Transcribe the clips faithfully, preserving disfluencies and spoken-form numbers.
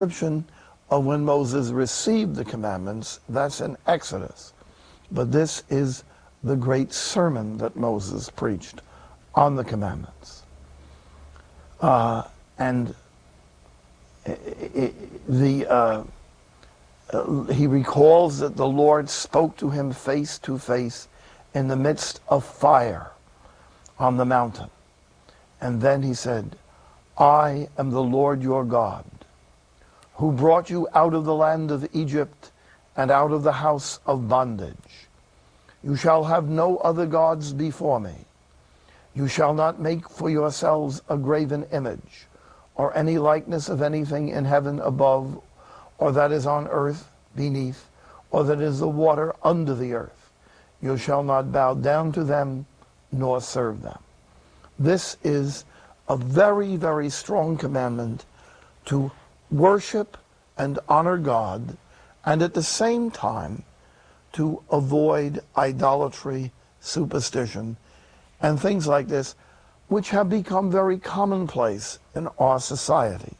description of when Moses received the commandments. That's in Exodus. But this is the great sermon that Moses preached on the commandments. Uh, and it, it, the uh, uh, he recalls that the Lord spoke to him face to face in the midst of fire on the mountain. And then he said, I am the Lord your God, who brought you out of the land of Egypt and out of the house of bondage. You shall have no other gods before me. You shall not make for yourselves a graven image, or any likeness of anything in heaven above, or that is on earth beneath, or that is the water under the earth. You shall not bow down to them, nor serve them. This is a very, very strong commandment to worship and honor God, and at the same time to avoid idolatry, superstition, and things like this, which have become very commonplace in our society.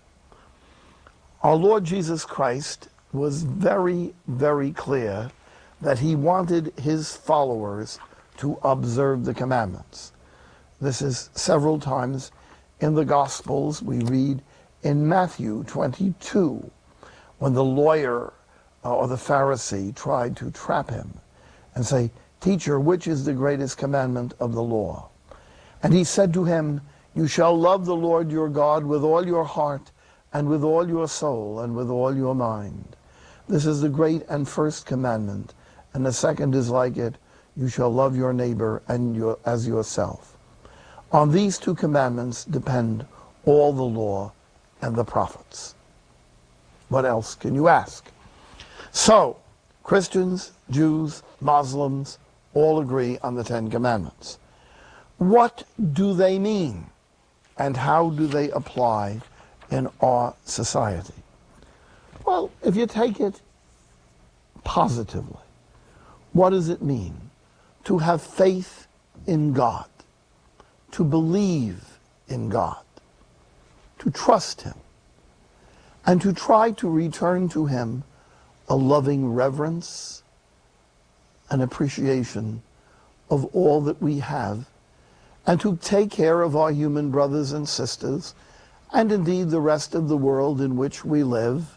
Our Lord Jesus Christ was very, very clear that he wanted his followers to observe the commandments. This is several times in the Gospels. We read in Matthew twenty-two, when the lawyer uh, or the Pharisee tried to trap him and say, Teacher, which is the greatest commandment of the law? And he said to him, You shall love the Lord your God with all your heart and with all your soul and with all your mind. This is the great and first commandment, and the second is like it, you shall love your neighbor and your, as yourself. On these two commandments depend all the law and the prophets. What else can you ask? So, Christians, Jews, Muslims, all agree on the Ten Commandments. What do they mean, and how do they apply in our society? Well, if you take it positively, what does it mean to have faith in God, to believe in God, to trust him, and to try to return to him a loving reverence, an appreciation of all that we have, and to take care of our human brothers and sisters, and indeed the rest of the world in which we live,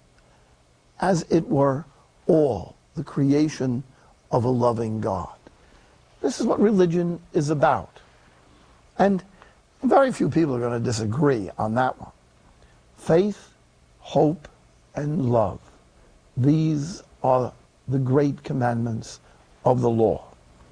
as it were all the creation of a loving God. This is what religion is about. And very few people are going to disagree on that one. Faith, hope, and love. These are the great commandments of the law.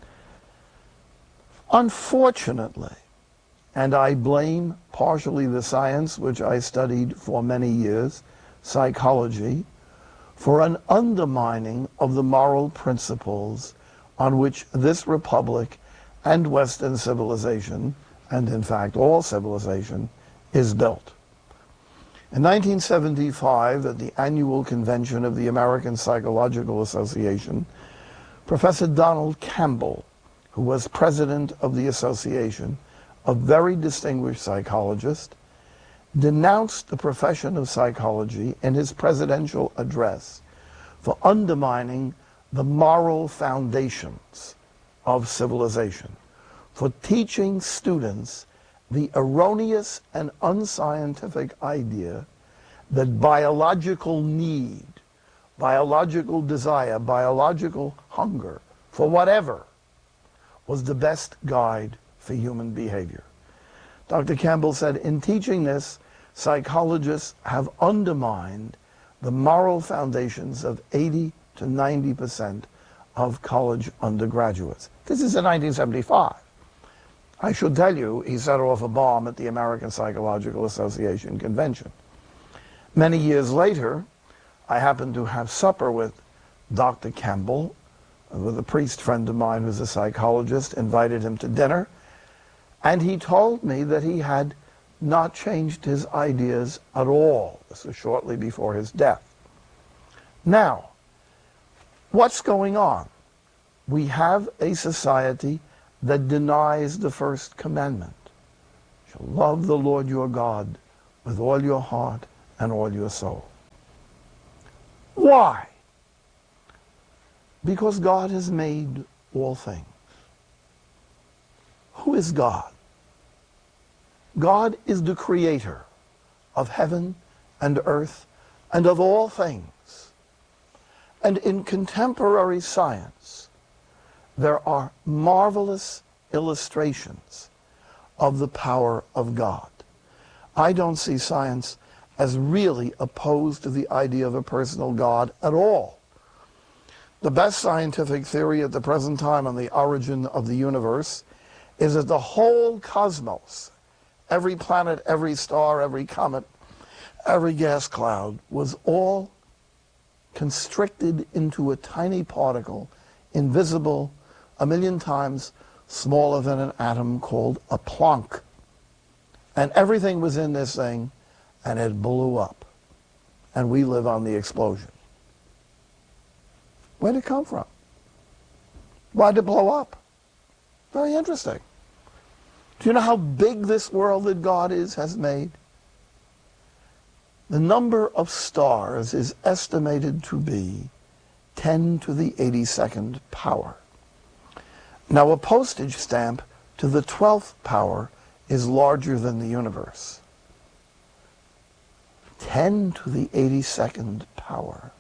Unfortunately, and I blame partially the science which I studied for many years, psychology, for an undermining of the moral principles on which this republic and Western civilization, and in fact all civilization, is built. In nineteen seventy-five, at the annual convention of the American Psychological Association, Professor Donald Campbell, who was president of the association, a very distinguished psychologist, denounced the profession of psychology in his presidential address for undermining the moral foundations of civilization, for teaching students the erroneous and unscientific idea that biological need, biological desire, biological hunger for whatever was the best guide for human behavior. Doctor Campbell said, in teaching this, psychologists have undermined the moral foundations of eighty to ninety percent of college undergraduates. This is in nineteen seventy-five. I should tell you, he set off a bomb at the American Psychological Association convention. Many years later, I happened to have supper with Doctor Campbell, with a priest friend of mine who's a psychologist, invited him to dinner, and he told me that he had not changed his ideas at all. This was shortly before his death. Now, what's going on? We have a society that denies the first commandment. You shall love the Lord your God with all your heart and all your soul. Why? Because God has made all things. Who is God? God is the creator of heaven and earth and of all things. And in contemporary science, there are marvelous illustrations of the power of God. I don't see science as really opposed to the idea of a personal God at all. The best scientific theory at the present time on the origin of the universe is that the whole cosmos, every planet, every star, every comet, every gas cloud, was all constricted into a tiny particle, invisible, a million times smaller than an atom, called a Planck. And everything was in this thing, and it blew up. And we live on the explosion. Where did it come from? Why did it blow up? Very interesting. Do you know how big this world that God is has made? The number of stars is estimated to be ten to the eighty-second power. Now, a postage stamp to the twelfth power is larger than the universe. ten to the eighty-second power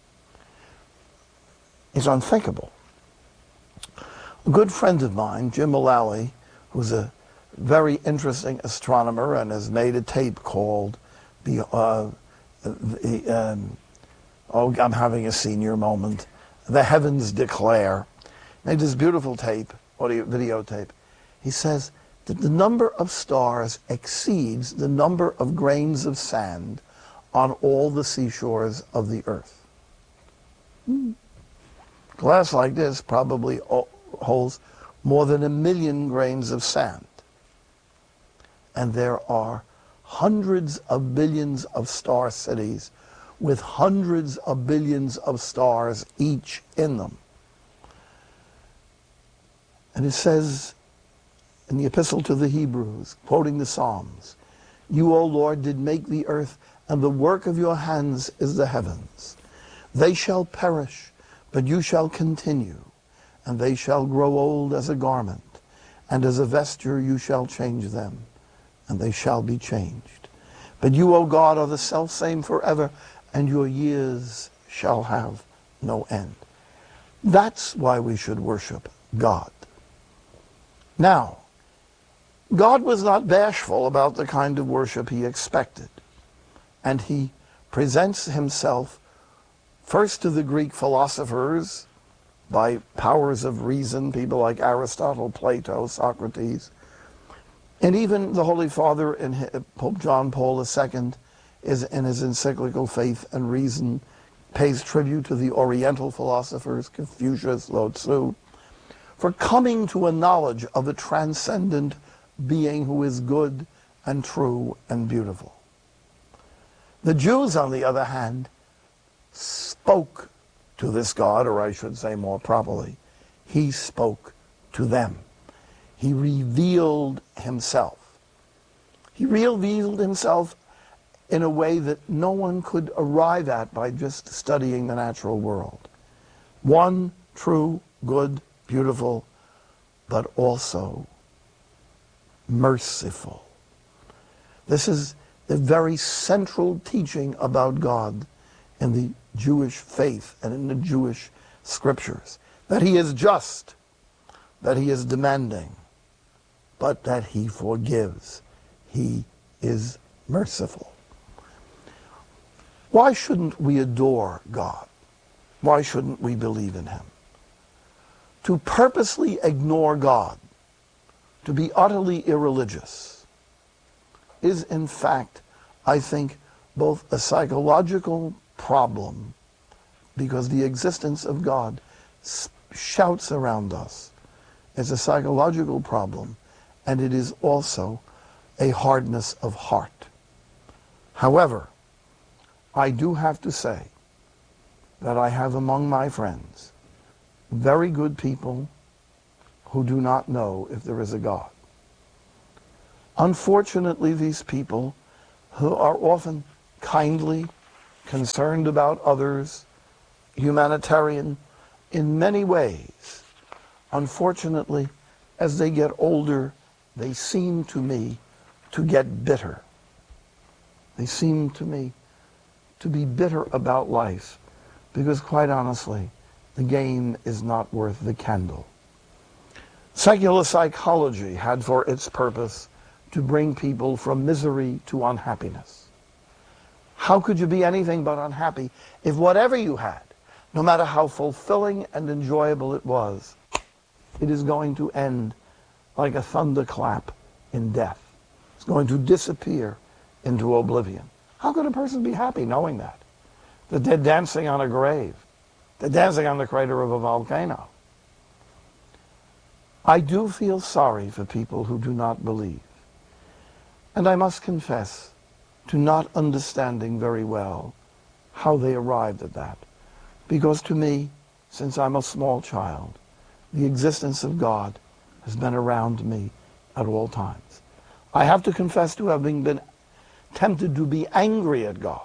is unthinkable. A good friend of mine, Jim Mullally, who's a very interesting astronomer and has made a tape called the, uh, the um, oh, I'm having a senior moment, The Heavens Declare. Made this beautiful tape, audio, videotape. He says that the number of stars exceeds the number of grains of sand on all the seashores of the earth. Hmm. Glass like this probably holds more than a million grains of sand. And there are hundreds of billions of star cities with hundreds of billions of stars each in them. And it says in the Epistle to the Hebrews, quoting the Psalms, "You, O Lord, did make the earth, and the work of your hands is the heavens. They shall perish, but you shall continue, and they shall grow old as a garment, and as a vesture you shall change them, and they shall be changed. But you, O God, are the selfsame forever, and your years shall have no end." That's why we should worship God. Now, God was not bashful about the kind of worship he expected, and he presents himself first to the Greek philosophers by powers of reason, people like Aristotle, Plato, Socrates, and even the Holy Father, in Pope John Paul the Second, is in his encyclical Faith and Reason, pays tribute to the Oriental philosophers, Confucius, Lao Tzu, for coming to a knowledge of a transcendent being who is good and true and beautiful. The Jews, on the other hand, spoke to this God, or I should say more properly, he spoke to them. He revealed himself. He revealed himself in a way that no one could arrive at by just studying the natural world. One, true, good, beautiful, but also merciful. This is the very central teaching about God in the Jewish faith and in the Jewish scriptures, that he is just, that he is demanding, but that he forgives. He is merciful. Why shouldn't we adore God? Why shouldn't we believe in him? To purposely ignore God, to be utterly irreligious, is in fact, I think, both a psychological problem, because the existence of God shouts around us. It's a psychological problem, and it is also a hardness of heart. However, I do have to say that I have among my friends very good people who do not know if there is a God. Unfortunately, these people, who are often kindly concerned about others, humanitarian in many ways. Unfortunately, as they get older, they seem to me to get bitter. They seem to me to be bitter about life because, quite honestly, the game is not worth the candle. Secular psychology had for its purpose to bring people from misery to unhappiness. How could you be anything but unhappy if whatever you had, no matter how fulfilling and enjoyable it was, it is going to end like a thunderclap in death? It's going to disappear into oblivion. How could a person be happy knowing that? That they're dancing on a grave. They're dancing on the crater of a volcano. I do feel sorry for people who do not believe. And I must confess to not understanding very well how they arrived at that. Because to me, since I'm a small child, the existence of God has been around me at all times. I have to confess to having been tempted to be angry at God,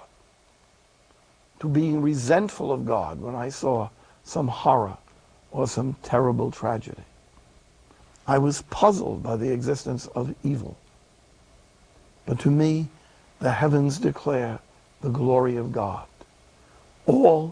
to being resentful of God when I saw some horror or some terrible tragedy. I was puzzled by the existence of evil. But to me, the heavens declare the glory of God. All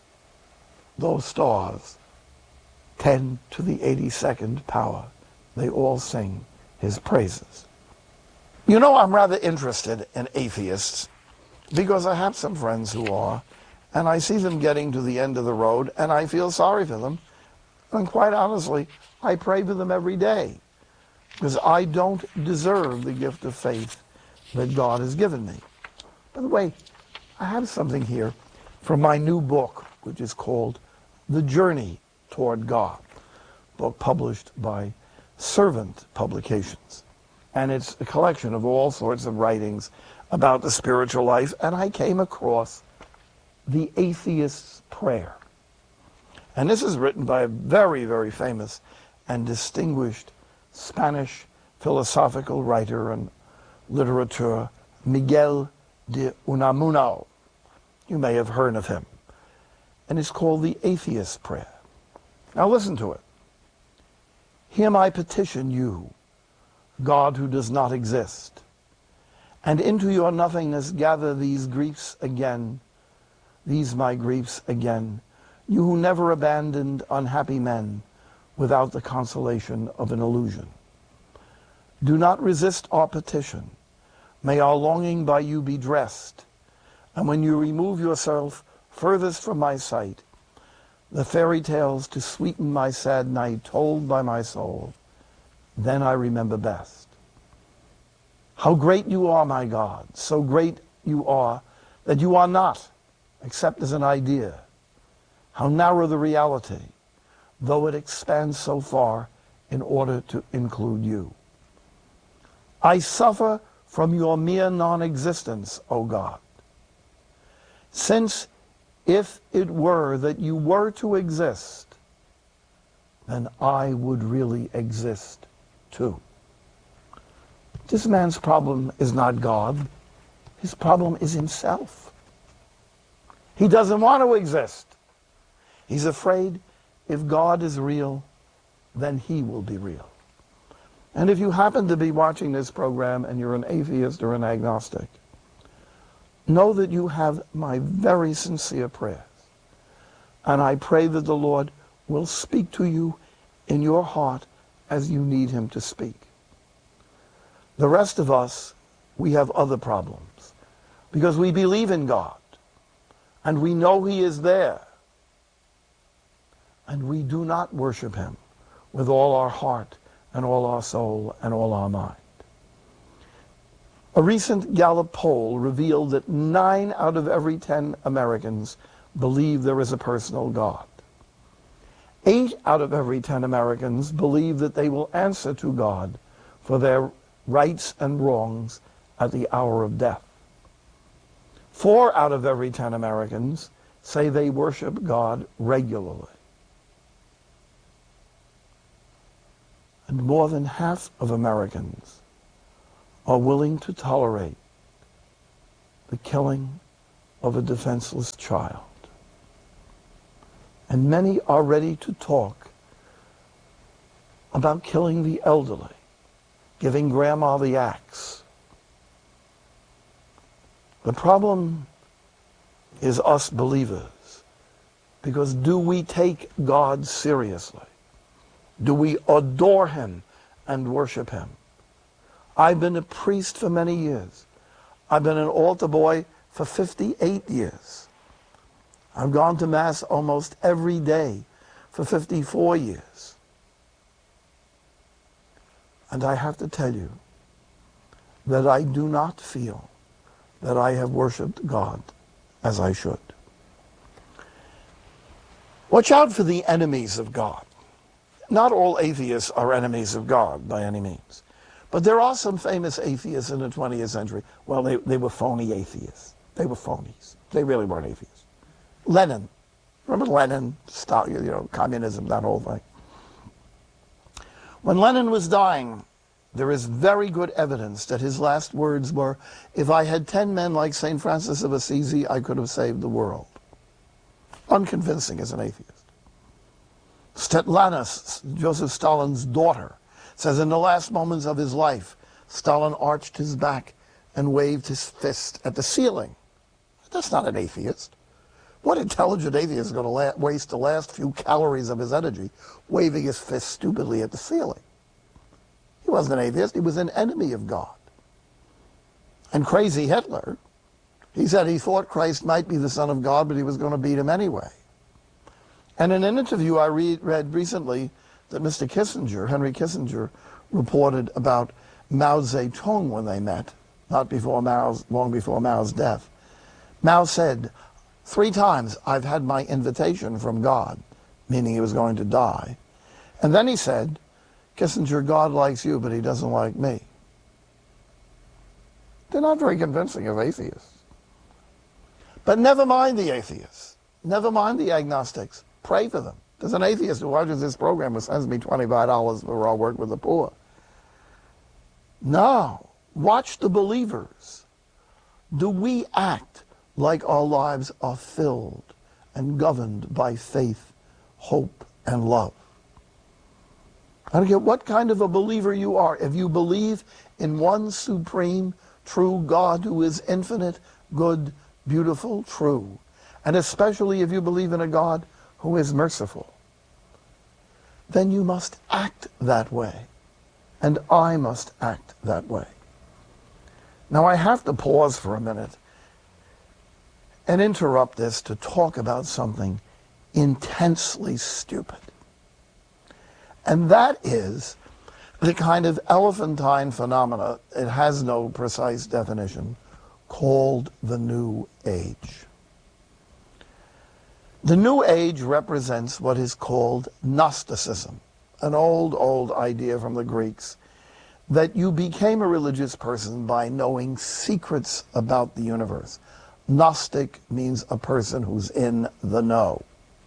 those stars, ten to the eighty-second power, they all sing his praises. You know, I'm rather interested in atheists because I have some friends who are, and I see them getting to the end of the road, and I feel sorry for them. And quite honestly, I pray for them every day because I don't deserve the gift of faith that God has given me. By the way, I have something here from my new book, which is called The Journey Toward God, book published by Servant Publications. And it's a collection of all sorts of writings about the spiritual life, and I came across The Atheist's Prayer. And this is written by a very, very famous and distinguished Spanish philosophical writer and literature, Miguel de Unamuno. You may have heard of him. And it's called The Atheist's Prayer. Now listen to it. Hear my petition, you, God who does not exist, and into your nothingness gather these griefs again, these my griefs again, you who never abandoned unhappy men without the consolation of an illusion. Do not resist our petition. May our longing by you be dressed, and when you remove yourself furthest from my sight, the fairy tales to sweeten my sad night told by my soul, then I remember best. How great you are, my God, so great you are that you are not, except as an idea. How narrow the reality, though it expands so far in order to include you. I suffer from your mere non-existence, O God. Since if it were that you were to exist, then I would really exist too. This man's problem is not God. His problem is himself. He doesn't want to exist. He's afraid if God is real, then he will be real. And if you happen to be watching this program and you're an atheist or an agnostic, know that you have my very sincere prayers. And I pray that the Lord will speak to you in your heart as you need him to speak. The rest of us, we have other problems because we believe in God and we know he is there. And we do not worship him with all our heart and all our soul and all our mind. A recent Gallup poll revealed that nine out of every ten Americans believe there is a personal God. Eight out of every ten Americans believe that they will answer to God for their rights and wrongs at the hour of death. Four out of every ten Americans say they worship God regularly. And more than half of Americans are willing to tolerate the killing of a defenseless child. And many are ready to talk about killing the elderly, giving grandma the axe. The problem is us believers, because do we take God seriously? Do we adore him and worship him? I've been a priest for many years. I've been an altar boy for fifty-eight years. I've gone to Mass almost every day for fifty-four years. And I have to tell you that I do not feel that I have worshiped God as I should. Watch out for the enemies of God. Not all atheists are enemies of God by any means. But there are some famous atheists in the twentieth century. Well, they, they were phony atheists. They were phonies. They really weren't atheists. Lenin. Remember Lenin? Stalin, you know, communism, that whole thing. When Lenin was dying, there is very good evidence that his last words were, if I had ten men like Saint Francis of Assisi, I could have saved the world. Unconvincing as an atheist. Svetlana, Joseph Stalin's daughter, says in the last moments of his life, Stalin arched his back and waved his fist at the ceiling. That's not an atheist. What intelligent atheist is going to la- waste the last few calories of his energy waving his fist stupidly at the ceiling? He wasn't an atheist. He was an enemy of God. And crazy Hitler, he said he thought Christ might be the Son of God, but he was going to beat him anyway. And in an interview I read, read recently that Mister Kissinger, Henry Kissinger, reported about Mao Zedong when they met, not before Mao's, long before Mao's death. Mao said, three times I've had my invitation from God, meaning he was going to die. And then he said, Kissinger, God likes you, but he doesn't like me. They're not very convincing of atheists. But never mind the atheists. Never mind the agnostics. Pray for them. There's an atheist who watches this program who sends me twenty-five dollars for our work with the poor. No. Watch the believers. Do we act like our lives are filled and governed by faith, hope, and love? I don't care what kind of a believer you are. If you believe in one supreme, true God who is infinite, good, beautiful, true, and especially if you believe in a God who is merciful, then you must act that way. And I must act that way. Now I have to pause for a minute and interrupt this to talk about something intensely stupid. And that is the kind of elephantine phenomena, it has no precise definition, called the New Age. The New Age represents what is called Gnosticism, an old, old idea from the Greeks, that you became a religious person by knowing secrets about the universe. Gnostic means a person who's in the know.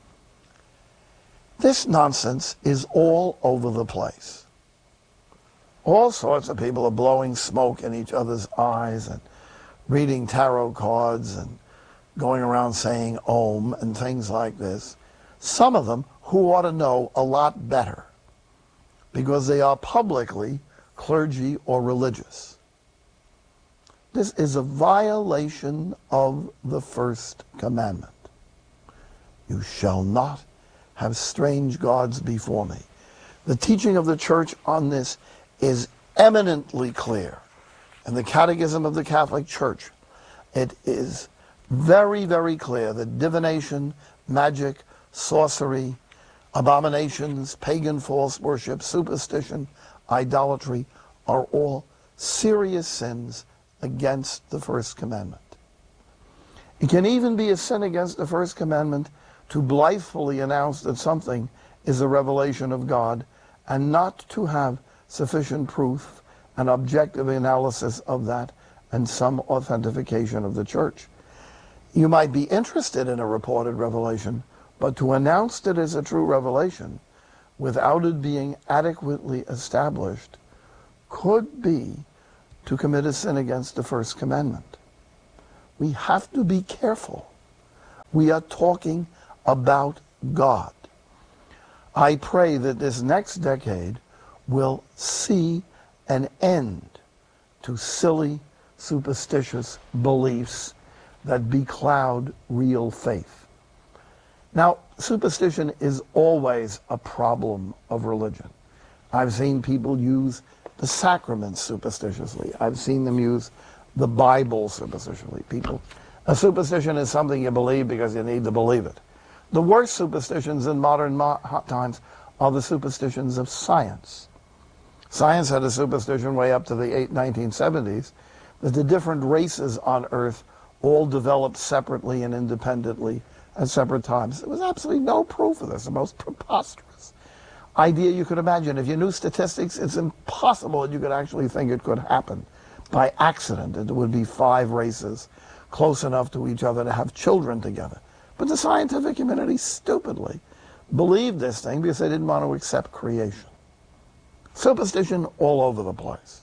This nonsense is all over the place. All sorts of people are blowing smoke in each other's eyes and reading tarot cards and going around saying Om and things like this. Some of them who ought to know a lot better because they are publicly clergy or religious. This is a violation of the first commandment. You shall not have strange gods before me. The teaching of the church on this is eminently clear. In the Catechism of the Catholic Church, it is very, very clear that divination, magic, sorcery, abominations, pagan false worship, superstition, idolatry are all serious sins against the first commandment. It can even be a sin against the first commandment to blithely announce that something is a revelation of God and not to have sufficient proof and objective analysis of that and some authentication of the church. You might be interested in a reported revelation, but to announce it as a true revelation without it being adequately established could be to commit a sin against the first commandment. We have to be careful. We are talking about God. I pray that this next decade will see an end to silly, superstitious beliefs that becloud real faith. Now, superstition is always a problem of religion. I've seen people use the sacraments superstitiously. I've seen them use the Bible superstitiously. People, a superstition is something you believe because you need to believe it. The worst superstitions in modern mo- times are the superstitions of science. Science had a superstition way up to the nineteen seventies that the different races on Earth all developed separately and independently at separate times. There was absolutely no proof of this, the most preposterous idea you could imagine. If you knew statistics, it's impossible that you could actually think it could happen by accident, that there would be five races close enough to each other to have children together. But the scientific community stupidly believed this thing because they didn't want to accept creation. Superstition all over the place.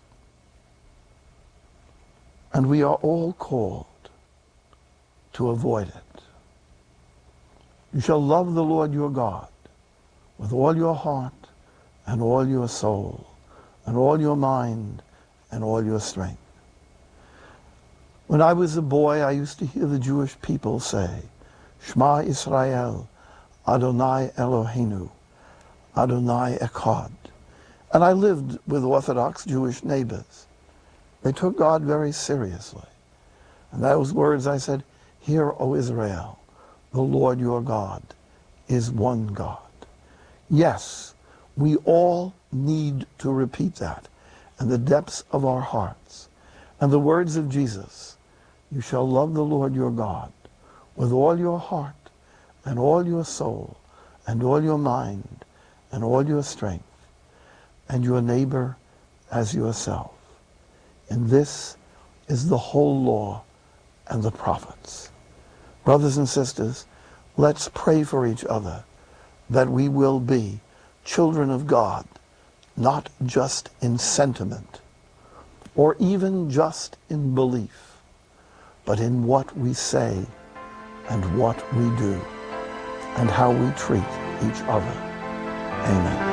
And we are all called to avoid it. You shall love the Lord your God with all your heart and all your soul and all your mind and all your strength. When I was a boy, I used to hear the Jewish people say, Shema Israel, Adonai Eloheinu, Adonai Echad. And I lived with Orthodox Jewish neighbors. They took God very seriously. And those words I said, Hear, O Israel, the Lord your God is one God. Yes, we all need to repeat that in the depths of our hearts. And the words of Jesus, you shall love the Lord your God with all your heart and all your soul and all your mind and all your strength, and your neighbor as yourself. And this is the whole law and the prophets. Brothers and sisters, let's pray for each other that we will be children of God, not just in sentiment or even just in belief, but in what we say and what we do and how we treat each other. Amen.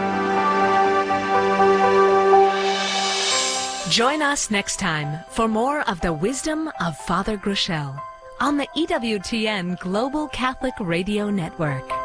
Join us next time for more of the wisdom of Father Groeschel on the E W T N Global Catholic Radio Network.